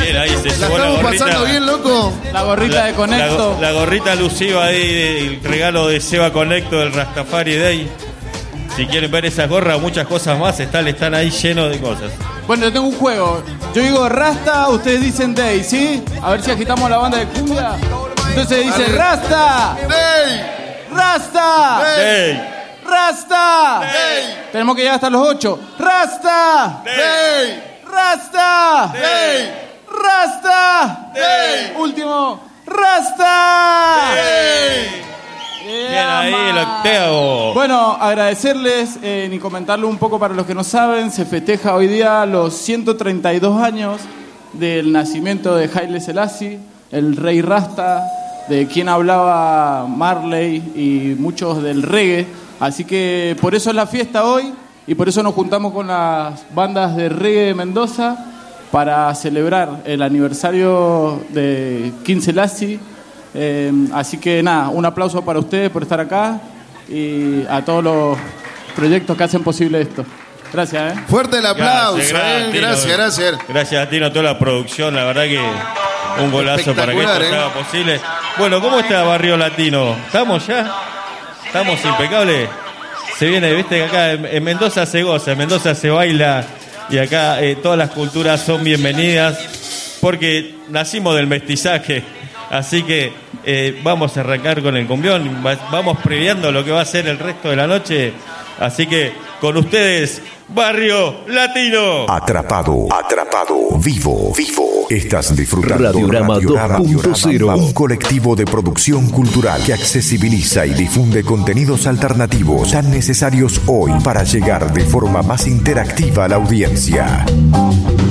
Mira, ahí se ¿La llevó la estamos gorrita. pasando bien, loco? La gorrita de Conecto. La gorrita alusiva ahí, el regalo de Seba Conecto del Rastafari Day. Si quieren ver esas gorras, muchas cosas más, están ahí llenos de cosas. Bueno, yo tengo un juego. Yo digo Rasta, ustedes dicen Day, ¿sí? A ver si agitamos la banda de cumbia. Entonces dice Dale. Rasta. ¡Ey! Rasta. ¡Ey! Rasta. ¡Ey! Tenemos que llegar hasta los 8. Rasta. ¡Ey! Rasta. ¡Ey! Rasta. ¡Ey! Último. Rasta. ¡Ey! Bien ahí el octavo. Bueno, agradecerles y comentarle un poco para los que no saben, se festeja hoy día los 132 años del nacimiento de Haile Selassie, el rey Rasta, de quien hablaba Marley y muchos del reggae. Así que por eso es la fiesta hoy y por eso nos juntamos con las bandas de reggae de Mendoza para celebrar el aniversario de King Selassie. Así que nada, un aplauso para ustedes por estar acá y a todos los proyectos que hacen posible esto. Gracias, Fuerte el aplauso, Gracias. gracias. Gracias a ti, a toda la producción, la verdad que un golazo para que esto Espectacular, sea posible. Bueno, ¿cómo está Barrio Latino? ¿Estamos ya? ¿Estamos impecables? Se viene, viste que acá en Mendoza se goza, en Mendoza se baila y acá todas las culturas son bienvenidas porque nacimos del mestizaje. Así que vamos a arrancar con el cumbión, vamos previando lo que va a ser el resto de la noche. Así que con ustedes, Barrio Latino. Atrapado, vivo. Estás disfrutando Radiorama 2.0, un colectivo de producción cultural que accesibiliza y difunde contenidos alternativos tan necesarios hoy para llegar de forma más interactiva a la audiencia.